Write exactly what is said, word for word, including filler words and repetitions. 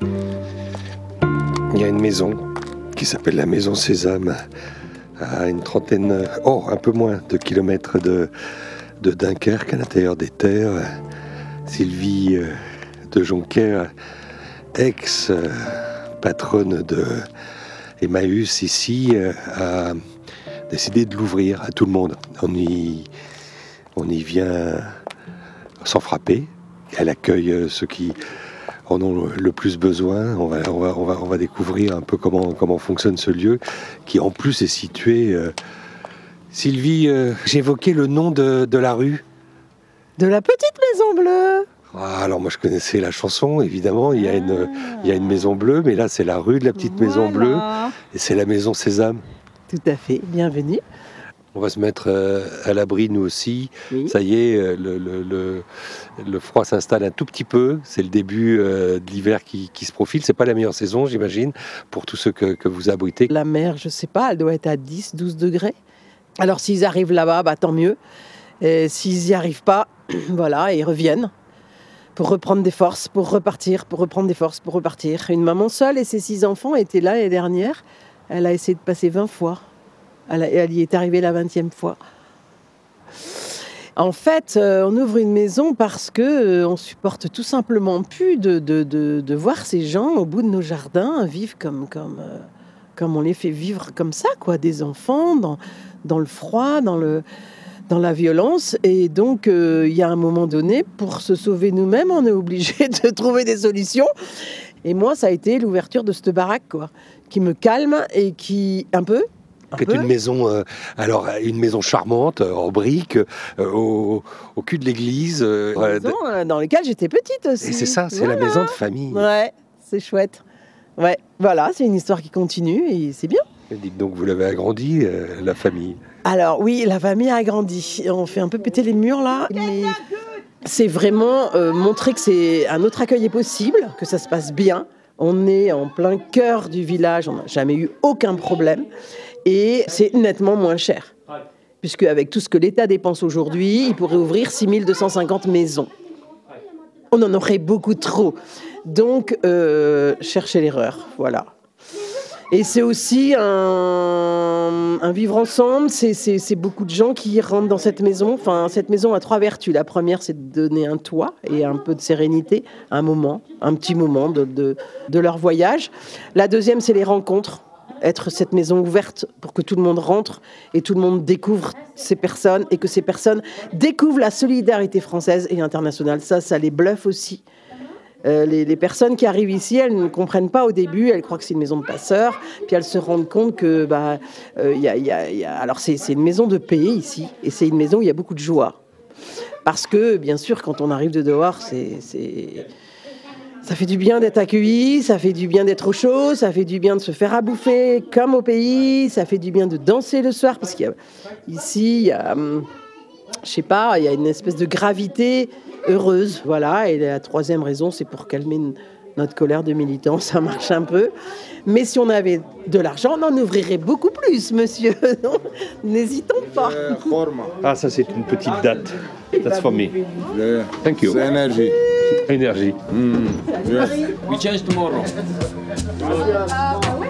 Il y a une maison qui s'appelle la Maison Sésame, à une trentaine, oh, un peu moins de kilomètres de, de Dunkerque, à l'intérieur des terres. Sylvie euh, de Joncker, ex-patronne de Emmaüs ici, euh, a décidé de l'ouvrir à tout le monde. On y, on y vient sans frapper. Elle accueille ceux qui en ont le plus besoin. On va, on va, on va, on va découvrir un peu comment, comment fonctionne ce lieu, qui en plus est situé... Euh... Sylvie, euh, j'évoquais le nom de, de la rue. De la petite maison bleue. Ah, alors moi je connaissais la chanson, évidemment, il y a une, il y a une maison bleue, mais là c'est la rue de la petite voilà. Maison bleue, et c'est la Maison Sésame. Tout à fait, bienvenue. On va se mettre euh, à l'abri nous aussi. Oui. Ça y est, euh, le, le, le, le froid s'installe un tout petit peu. C'est le début euh, de l'hiver qui, qui se profile. C'est pas la meilleure saison, j'imagine, pour tous ceux que, que vous abritez. La mer, je sais pas, elle doit être à dix, douze degrés. Alors s'ils arrivent là-bas, bah, tant mieux. Et s'ils n'y arrivent pas, voilà, ils reviennent pour reprendre des forces, pour repartir, pour reprendre des forces, pour repartir. Une maman seule et ses six enfants étaient là l'année dernière. Elle a essayé de passer vingt fois. Elle, elle y est arrivée la vingtième fois. En fait, euh, on ouvre une maison parce que euh, on supporte tout simplement plus de, de, de, de voir ces gens au bout de nos jardins vivre comme, comme, euh, comme on les fait vivre comme ça, quoi, des enfants dans, dans le froid, dans, le, dans la violence. Et donc, il euh, y a un moment donné, pour se sauver nous-mêmes, on est obligé de trouver des solutions. Et moi, ça a été l'ouverture de cette baraque, quoi, qui me calme et qui, un peu... C'est une maison, euh, alors une maison charmante, euh, en briques, euh, au, au cul de l'église. Euh, une maison euh, dans laquelle j'étais petite aussi. Et c'est ça, c'est voilà. La maison de famille. Ouais, c'est chouette. Ouais, voilà, c'est une histoire qui continue et c'est bien. Et dites donc, vous l'avez agrandie, euh, la famille. Alors oui, la famille a agrandi. On fait un peu péter les murs là, mais c'est vraiment euh, montrer que c'est un autre accueil est possible, que ça se passe bien. On est en plein cœur du village, on n'a jamais eu aucun problème. Et c'est nettement moins cher, puisque avec tout ce que l'État dépense aujourd'hui, il pourrait ouvrir six mille deux cent cinquante maisons. On en aurait beaucoup trop. Donc, euh, cherchez l'erreur, voilà. Et c'est aussi un, un vivre ensemble, c'est, c'est, c'est beaucoup de gens qui rentrent dans cette maison. Enfin, cette maison a trois vertus. La première, c'est de donner un toit et un peu de sérénité, un moment, un petit moment de, de, de leur voyage. La deuxième, c'est les rencontres. Être cette maison ouverte pour que tout le monde rentre et tout le monde découvre ces personnes et que ces personnes découvrent la solidarité française et internationale. Ça, ça les bluffe aussi. Euh, les, les personnes qui arrivent ici, elles ne comprennent pas au début, elles croient que c'est une maison de passeurs, puis elles se rendent compte que, bah, euh, y a, y a, y a... alors c'est, c'est une maison de paix ici, et c'est une maison où il y a beaucoup de joie. Parce que, bien sûr, quand on arrive de dehors, c'est... c'est... ça fait du bien d'être accueilli, ça fait du bien d'être au chaud, ça fait du bien de se faire à bouffer comme au pays, ça fait du bien de danser le soir, parce qu'il y a, ici, il y a, je sais pas, il y a une espèce de gravité heureuse, voilà. Et la troisième raison, c'est pour calmer notre colère de militants, ça marche un peu. Mais si on avait de l'argent, on en ouvrirait beaucoup plus, monsieur. Non, n'hésitons pas. Ah, ça c'est une petite date. That's for me. Thank you. C'est énergie. Énergie. Mm. We change tomorrow.